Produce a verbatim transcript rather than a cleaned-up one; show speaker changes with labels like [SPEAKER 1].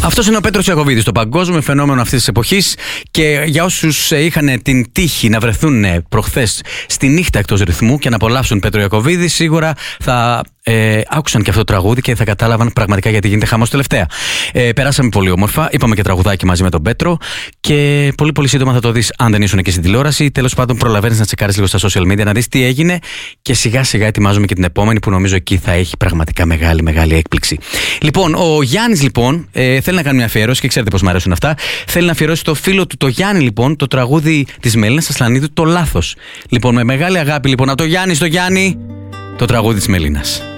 [SPEAKER 1] Αυτός είναι ο Πέτρος Ιακωβίδης, το παγκόσμιο φαινόμενο αυτής της εποχής. Και για όσους είχαν την τύχη να βρεθούν προχθές στη νύχτα εκτός ρυθμού και να απολαύσουν Πέτρο Ιακωβίδη, σίγουρα θα ε, άκουσαν και αυτό το τραγούδι και θα κατάλαβαν πραγματικά γιατί γίνεται χαμός τελευταία. Ε, περάσαμε πολύ όμορφα, είπαμε και τραγουδάκι μαζί με τον Πέτρο και πολύ πολύ σύντομα θα το δεις αν δεν ήσουν και στην τηλεόραση. Τέλος πάντων, προλαβαίνεις να τσεκάρεις λίγο στα social media, να δεις τι έγινε και σιγά σιγά ετοιμάζουμε και την επόμενη που νομίζω εκεί θα έχει πραγματικά μεγάλη μεγάλη έκπληξη. Λοιπόν, ο Γιάννης λοιπόν ε, θέλει να κάνει μια αφιέρωση και ξέρετε πώς μου αρέσουν αυτά. Θέλει να αφιερώσει το φίλο του το Γιάννη λοιπόν το τραγούδι της Μελίνας Ασλανίδου, το Λάθος. Λοιπόν, με μεγάλη αγάπη λοιπόν από το Γιάννη στο Γιάννη, το τραγούδι της Μελίνας.